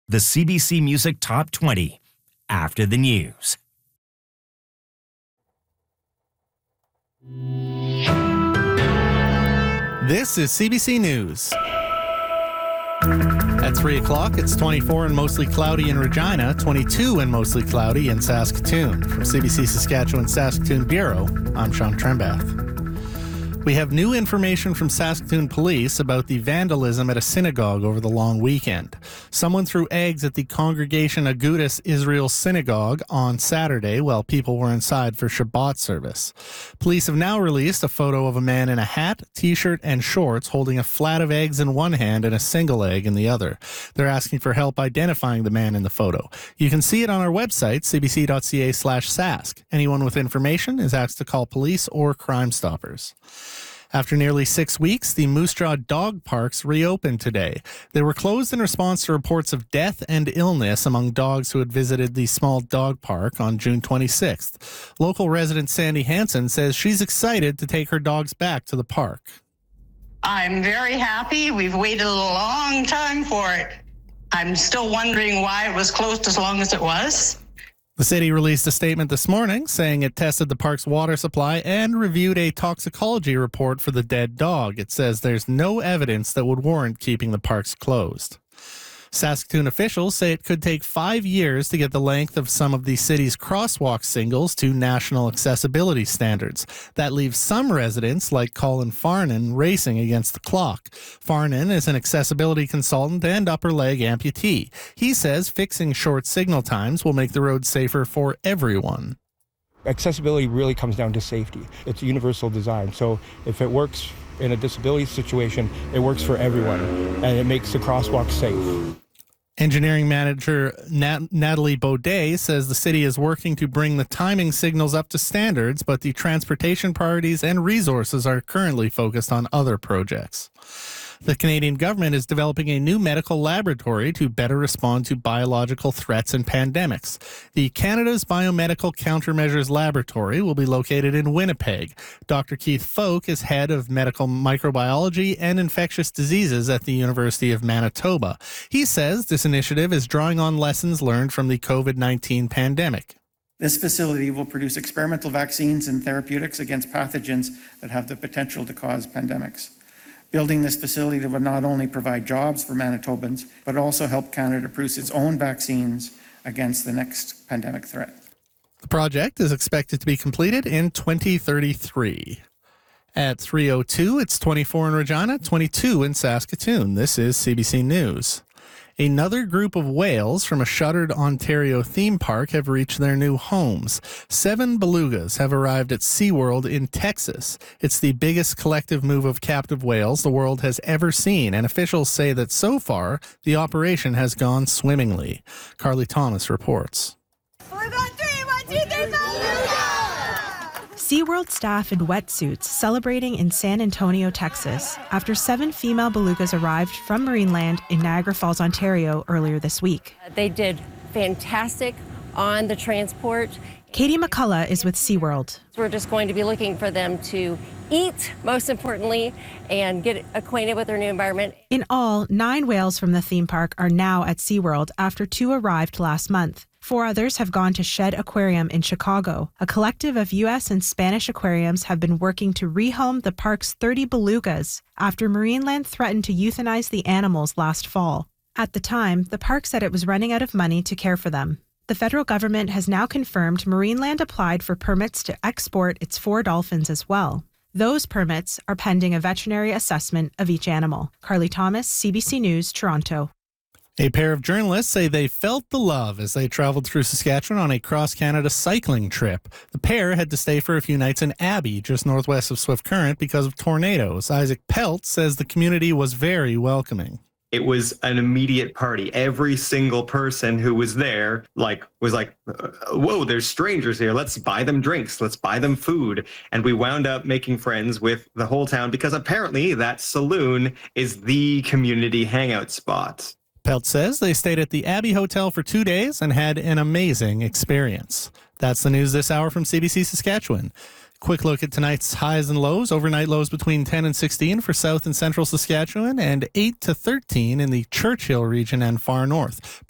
the CBC Music Top 20 after the news. This is CBC News. At 3 o'clock, it's 24 and mostly cloudy in Regina, 22 and mostly cloudy in Saskatoon. From CBC Saskatchewan Saskatoon Bureau, I'm Sean Trembath. We have new information from Saskatoon Police about the vandalism at a synagogue over the long weekend. Someone threw eggs at the Congregation Agudas Israel Synagogue on Saturday while people were inside for Shabbat service. Police have now released a photo of a man in a hat, t-shirt, and shorts holding a flat of eggs in one hand and a single egg in the other. They're asking for help identifying the man in the photo. You can see it on our website, cbc.ca/sask. Anyone with information is asked to call police or Crime Stoppers. After nearly 6 weeks, the Moose Jaw dog parks reopened today. They were closed in response to reports of death and illness among dogs who had visited the small dog park on June 26th. Local resident Sandy Hansen says she's excited to take her dogs back to the park. I'm very happy. We've waited a long time for it. I'm still wondering why it was closed as long as it was. The city released a statement this morning saying it tested the park's water supply and reviewed a toxicology report for the dead dog. It says there's no evidence that would warrant keeping the parks closed. Saskatoon officials say it could take 5 years to get the length of some of the city's crosswalk signals to national accessibility standards. That leaves some residents, like Colin Farnan, racing against the clock. Farnan is an accessibility consultant and upper leg amputee. He says fixing short signal times will make the road safer for everyone. Accessibility really comes down to safety. It's universal design. So if it works in a disability situation, it works for everyone, and it makes the crosswalk safe. Engineering manager Natalie Baudet says the city is working to bring the timing signals up to standards, but the transportation priorities and resources are currently focused on other projects. The Canadian government is developing a new medical laboratory to better respond to biological threats and pandemics. The Canada's Biomedical Countermeasures Laboratory will be located in Winnipeg. Dr. Keith Folk is head of medical microbiology and infectious diseases at the University of Manitoba. He says this initiative is drawing on lessons learned from the COVID-19 pandemic. This facility will produce experimental vaccines and therapeutics against pathogens that have the potential to cause pandemics. Building this facility will not only provide jobs for Manitobans, but also help Canada produce its own vaccines against the next pandemic threat. The project is expected to be completed in 2033. At 3:02, it's 24 in Regina, 22 in Saskatoon. This is CBC News. Another group of whales from a shuttered Ontario theme park have reached their new homes. 7 belugas have arrived at SeaWorld in Texas. It's the biggest collective move of captive whales the world has ever seen, and officials say that so far, the operation has gone swimmingly. Carly Thomas reports. SeaWorld staff in wetsuits celebrating in San Antonio, Texas, after 7 female belugas arrived from Marineland in Niagara Falls, Ontario earlier this week. They did fantastic on the transport. Katie McCullough is with SeaWorld. We're just going to be looking for them to eat, most importantly, and get acquainted with their new environment. In all, 9 whales from the theme park are now at SeaWorld after 2 arrived last month. 4 others have gone to Shed Aquarium in Chicago. A collective of U.S. and Spanish aquariums have been working to rehome the park's 30 belugas after Marineland threatened to euthanize the animals last fall. At the time, the park said it was running out of money to care for them. The federal government has now confirmed Marineland applied for permits to export its 4 dolphins as well. Those permits are pending a veterinary assessment of each animal. Carly Thomas, CBC News, Toronto. A pair of journalists say they felt the love as they traveled through Saskatchewan on a cross-Canada cycling trip. The pair had to stay for a few nights in Abbey, just northwest of Swift Current, because of tornadoes. Isaac Pelt says the community was very welcoming. It was an immediate party. Every single person who was there was like, whoa, there's strangers here. Let's buy them drinks. Let's buy them food. And we wound up making friends with the whole town because apparently that saloon is the community hangout spot. Pelt says they stayed at the Abbey Hotel for 2 days and had an amazing experience. That's the news this hour from CBC Saskatchewan. Quick look at tonight's highs and lows. Overnight lows between 10 and 16 for south and central Saskatchewan and 8 to 13 in the Churchill region and far north.